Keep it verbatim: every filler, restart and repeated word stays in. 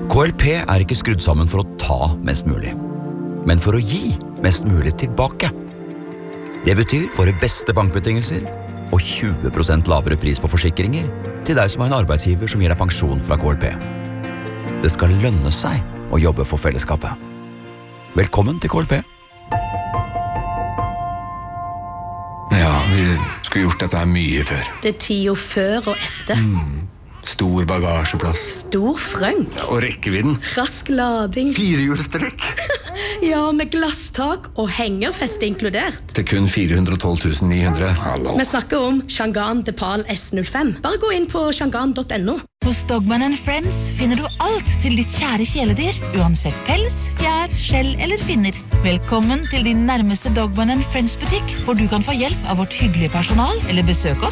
K L P er ikke skrudd sammen for å ta mest mulig, men for å gi mest mulig tilbake. Det betyr våre beste bankbetingelser og tjue prosent lavere pris på forsikringer til deg som har en arbeidsgiver som gir deg pensjon fra K L P. Det skal lønne seg å jobbe for fellesskapet. Velkommen til K L P. Ja, vi skulle gjort dette her mye før. Det er tida før og etter. Mm. Stor bagasjeplass. Stor frønk. Ja, og rekkevidden. Rask lading. Firehjulstrekk. Ja, med glasstak og hengerfeste inkludert. Til kun fire hundre og tolv tusen ni hundre. Hallo. Vi snakker om Changan Depal S null fem. Bare gå inn på changan punktum no. Hos Dogman and Friends finner du alt til ditt kjære kjæledyr, uansett pels, fjær, skjell eller finner. Velkommen til din nærmeste Dogman and Friends butikk, hvor du kan få hjelp av vårt hyggelige personal eller besøke oss